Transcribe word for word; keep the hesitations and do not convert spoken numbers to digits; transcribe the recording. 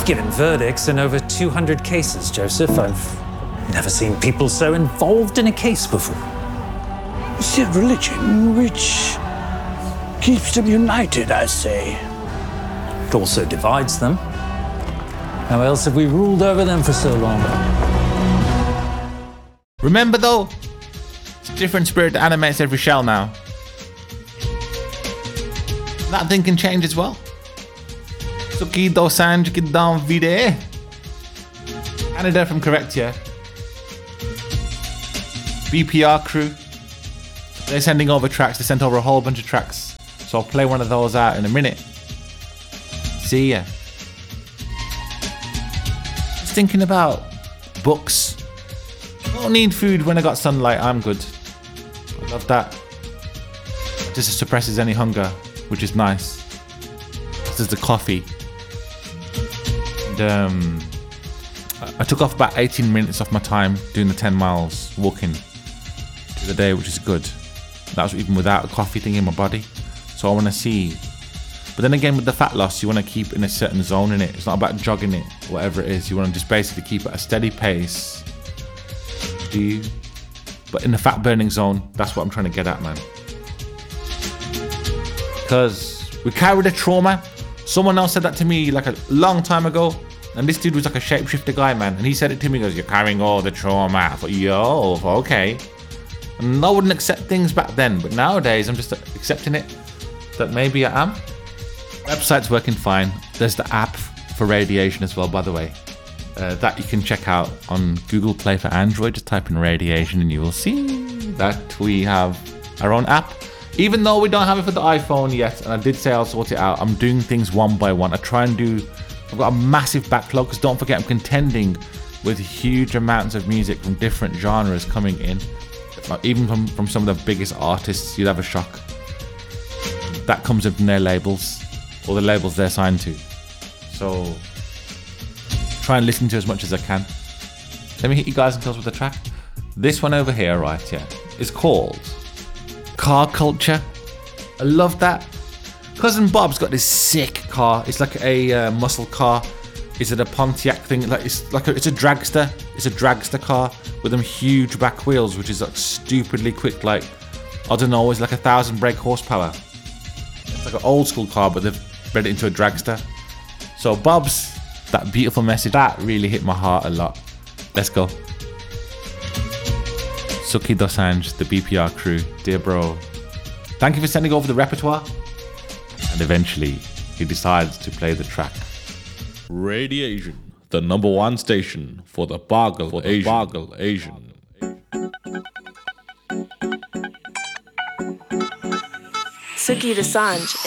given verdicts in over two hundred cases, Joseph. I've never seen people so involved in a case before. It's a religion which keeps them united, I say. It also divides them. How else have we ruled over them for so long? Remember though, it's a different spirit that animates every shell now. That thing can change as well. Suki Dosanjh ki dam vide. Canada from Correctia. B P R crew. They're sending over tracks. They sent over a whole bunch of tracks. So I'll play one of those out in a minute. See ya. Just thinking about books. I don't need food when I got sunlight. I'm good. I love that. Just suppresses any hunger, which is nice. This is the coffee. And, um, I took off about eighteen minutes off my time doing the ten miles walking the day, which is good. That was even without a coffee thing in my body. So I want to see. But then again, with the fat loss, you want to keep in a certain zone in it. It's not about jogging it, whatever it is. You want to just basically keep at a steady pace. Do you? But in the fat burning zone, that's what I'm trying to get at, man. Because we carry the trauma. Someone else said that to me like a long time ago. And this dude was like a shapeshifter guy, man. And he said it to me, he goes, you're carrying all the trauma. I thought, yo, okay. And I wouldn't accept things back then. But nowadays, I'm just accepting it. That maybe I am. Website's working fine. There's the app for radiation as well, by the way. Uh, that you can check out on Google Play for Android. Just type in radiation and you will see that we have our own app. Even though we don't have it for the iPhone yet, and I did say I'll sort it out, I'm doing things one by one. I try and do, I've got a massive backlog, because don't forget I'm contending with huge amounts of music from different genres coming in. Even from, from some of the biggest artists, you'd have a shock. That comes in from their labels, or the labels they're signed to. So, try and listen to as much as I can. Let me hit you guys and tell us with the track. This one over here, right, yeah, is called Car Culture. I love that. Cousin Bob's got this sick car. It's like a uh, muscle car. Is it a Pontiac thing? Like it's like a, it's a dragster. It's a dragster car with them huge back wheels, which is like stupidly quick. Like I don't know, it's like a thousand brake horsepower. It's like an old school car, but they've made it into a dragster. So Bob's, that beautiful message, that really hit my heart a lot. Let's go. Suki Dosanjh, the B P R crew, dear bro. Thank you for sending over the repertoire. And eventually, he decides to play the track. Radiation, the number one station for the Bargle for the Asian. Bargle Asian. Suki Dosanjh.